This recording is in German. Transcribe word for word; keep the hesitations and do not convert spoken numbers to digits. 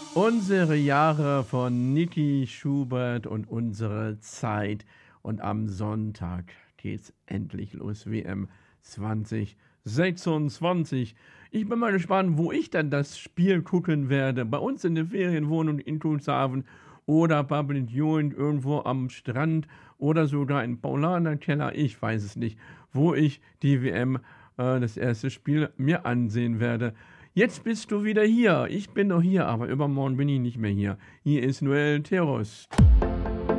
Unsere Jahre von Niki Schubert und unsere Zeit. Und am Sonntag geht's endlich los. W M zwanzig sechsundzwanzig. Ich bin mal gespannt, wo ich dann das Spiel gucken werde. Bei uns in der Ferienwohnung in Cuxhaven oder bei Pension irgendwo am Strand oder sogar in Paulanerkeller. Ich weiß es nicht, wo ich die W M, äh, das erste Spiel, mir ansehen werde. Jetzt bist du wieder hier. Ich bin noch hier, aber übermorgen bin ich nicht mehr hier. Hier ist Noel Terrost.